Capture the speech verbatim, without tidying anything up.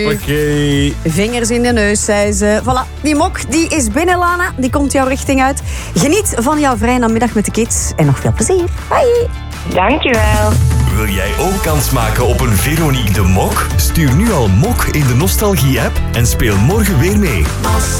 Oké. Okay. Vingers in de neus, zei ze. Voilà, die mok die is binnen, Lana. Die komt jouw richting uit. Geniet van jouw vrije namiddag met de kids. En nog veel plezier. Bye. Dankjewel. Wil jij ook kans maken op een Veronique de Mok? Stuur nu al Mok in de Nostalgie-app en speel morgen weer mee.